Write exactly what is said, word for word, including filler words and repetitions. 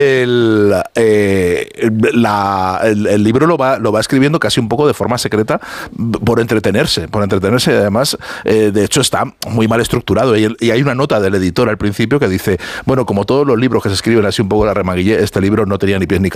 El, eh, la, el, el libro lo va, lo va escribiendo casi un poco de forma secreta por entretenerse, por entretenerse. Además, eh, de hecho, está muy mal estructurado. Y, y hay una nota del editor al principio que dice, bueno, como todos los libros que se escriben así un poco la remaguille, este libro no tenía ni pies ni